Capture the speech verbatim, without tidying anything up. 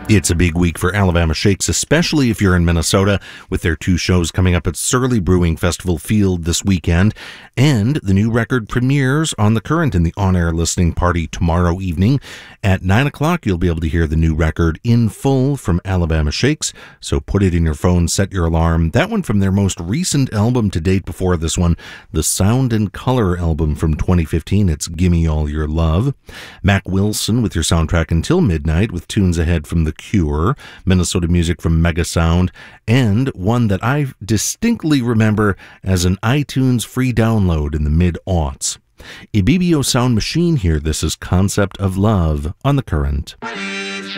It's a big week for Alabama Shakes, especially if you're in Minnesota, with their two shows coming up at Surly Brewing Festival Field this weekend. And the new record premieres on The Current in the on-air listening party tomorrow evening. At nine o'clock, you'll be able to hear the new record in full from Alabama Shakes. So put it in your phone, set your alarm. That one from their most recent album to date before this one, the Sound and Color album from twenty fifteen. It's Gimme All Your Love. Mac Wilson with your soundtrack until midnight with tunes ahead from The Cure, Minnesota music from Mega Sound, and one that I distinctly remember as an iTunes free download in the mid-aughts. A B B O Sound Machine here. This is Concept of Love on The Current.